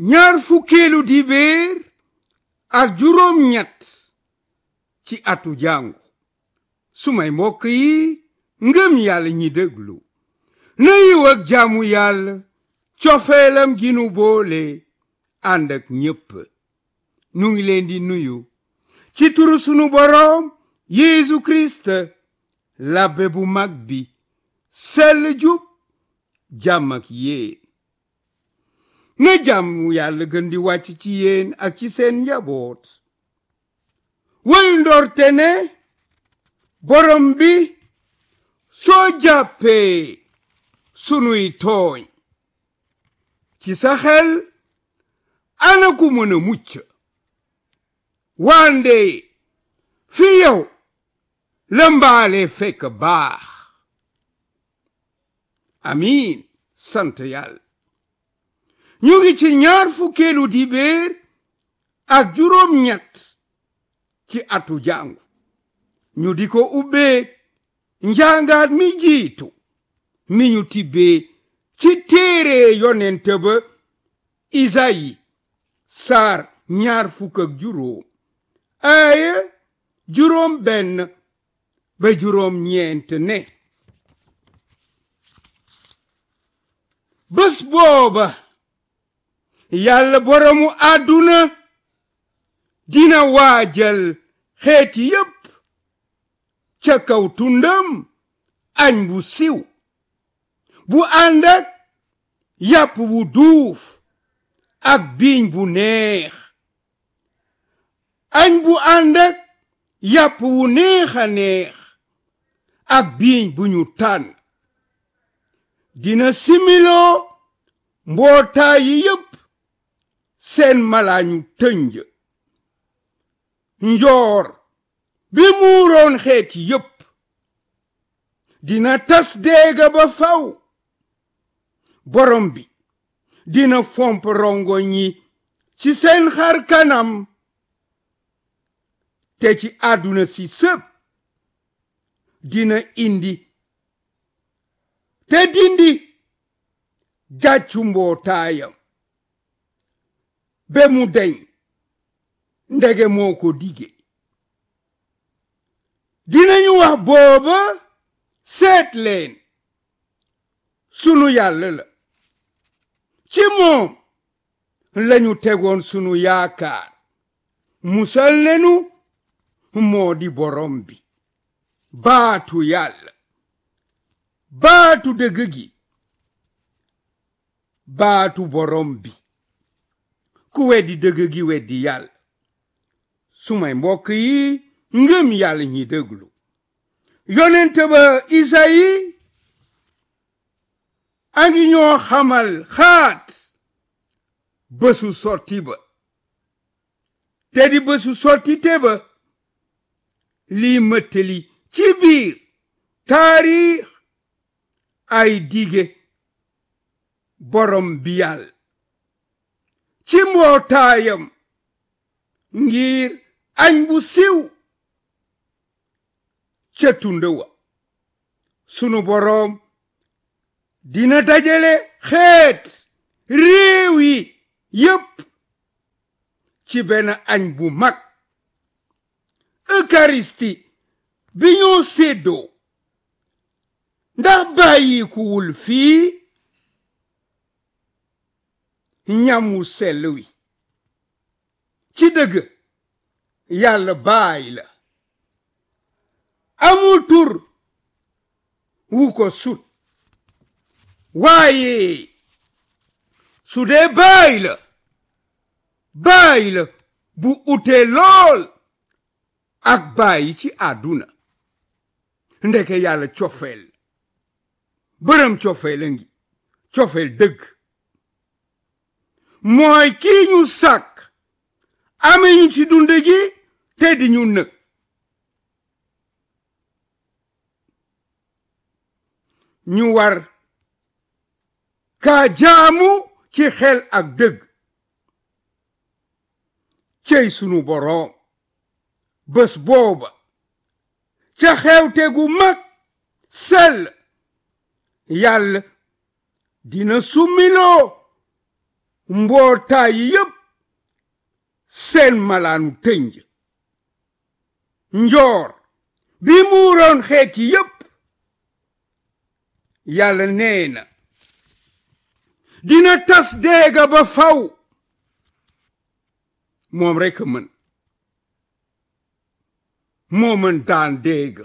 ñaar fukkeelu dibéer ak juróom ñett ci atu jàngu sumay mbokk yi ngëm yàlla ñi déglu na yiw ak jaamu yàlla cofeelam gi nu boole ànd ak ñépp nu ngi leen di nuyu ci turu sunu boroom Yeesu Kirist labbe bu mag bi sell jub jàmm ak yéen na jàmm yàlla gën di wàcc ci yéen ak ci seen njaboot wayu ndorte ne borom bi soo jàppee sunuy tooñ ci sa xel ana ku mën a mucc wande fi yow la mbaale fekk baax amiin sant yàlla ñu ngi ci ñaar fukkeelu dibéer ak juróom ñett ci atu jàngu ñu di ko ubbee njàngaat mi jiitu mi ñu tibbee ci téere yonent ba Isayi saar ñaar fukk ak juróom aaya juróom benn ba juróom ñeent ne bés booba yàlla boromu àdduna dina waajal xeeti yépp ca kaw tundam añ bu siw bu ànd ak yàpp wu duuf ak biiñ bu neex añ bu ànd ak yàpp wu neex a neex ak biiñ bu ñu tànn dina similoo mbootaay yi yépp seen malaañu tënj njoor bi muuroon xeeti yépp dina tas déega ba faw borom bi dina fomp rongoñ yi ci seen xar kanam te ci àdduna si sëpp dina indi te dindi gàccu mbootaayam be mu deñ ndege moo ko dige dinañu wax booba seet leen sunu yàlla la ci moom lañu tegoon sunu yaakaar musal nenu moo di borom bi baatu yàlla baatu dëgg gi baatu borom bi ku weddi dëgg gi weddi yàlla sumay mbokk yi ngëm yàlla ñi déglu yonent ba Isayi a ngi ñoo xamal xaat bésu sorti ba te di bésu sorti te ba lii mëttali ci biir taarix ay dige borom bi yàlla ci mbootaayam ngir añ bu siw ca tund wa sunu boroom dina dajale xeet réew yi yépp ci benn añ bu mag Eucharistie bi ñoo séddoo ndax bàyyikuwul fii ñamu sell wi ci dëgg yàlla baay la amul tur wu ko sut waaye su dee baay la bu utee lool ak baay ci àdduna ndeke yàlla cofeel bërëm cofeel a ngi cofeel dëgg mooy kii ñu sàkk amee ñu ci dund gi te di ñu nëg ñu war kaa jaamu ci xel ak dëgg cey sunu boroom bés booba ca xewte gu mag sell yàlla dina summiloo mbootaay yépp seen malaanu tënj njoor bi muuroon xeeti yépp yàlla nee na dina tas deega ba faw moom rekk mën moo mën daan deega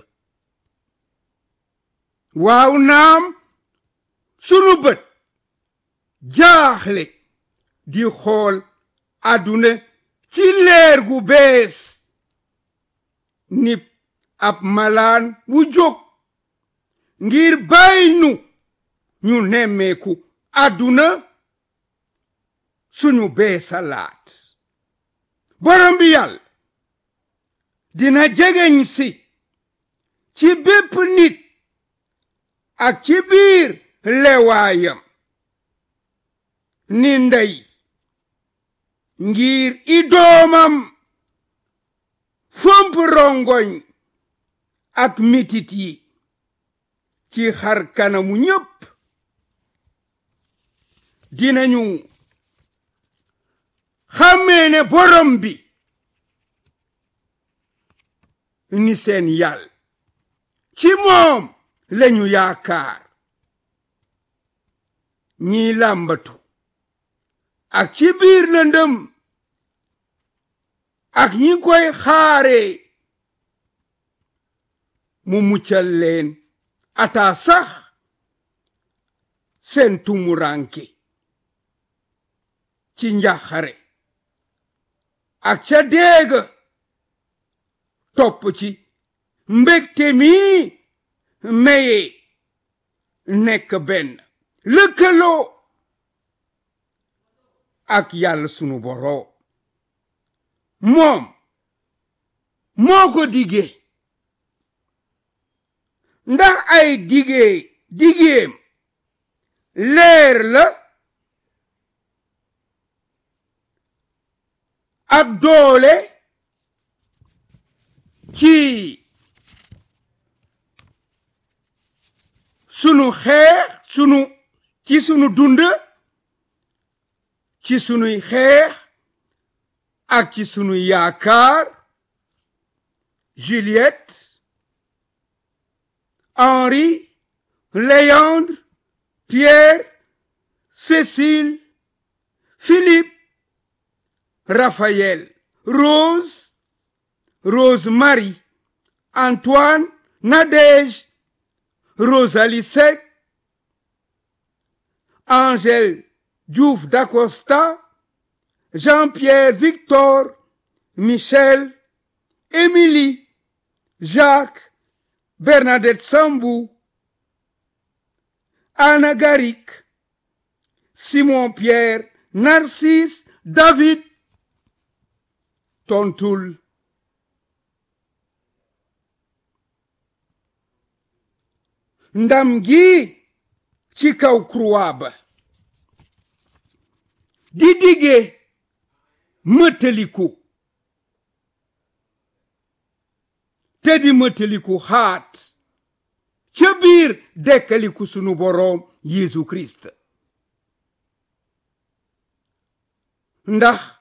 waaw naam sunu bët jaaxle di xool àdduna ci leer gu bees ni ab malaan wu jóg ngir bàyyi ñu nemmeeku àdduna suñu beesalaat borom bi yàlla dina jegeñ si ci bépp nit ak ci biir lewaayam ni ndey ngir i doomam fomp rongoñ ak mitit yi ci xar kanamu ñépp dinañu xàmmee ne borom bi ni seen yàlla ci moom lañu yaakaar ñiy làmbatu ak ci biir lëndëm ak ñi koy xaare mu muccal leen ata sax seen tumuranke ci njaxare ak ca deega topp ci mbégte mi maye nekk benn lëkkaloo ak yàlla sunu boroom moom moo ko digee ndax ay digeem leer la ak doole ci sunu xeex ci sunu dund ci sunuy xeex ak ci sunuy yaakaar Juliette Henri Léandre Pierre Cécile Philippe Raphaël Rose Marie Antoine Nadège Rosalie Seck Angèle Diouf d'Acosta Jean-Pierre Victor Michel Émilie Jacques Bernadette Sambou Anna Garik Simon Pierre Narcisse David tontul ndam gi ci kaw croix ba di dige mëtaliku te di mëtaliku xaat ca biir dekkaliku sunu boroom Yeesu Kirist ndax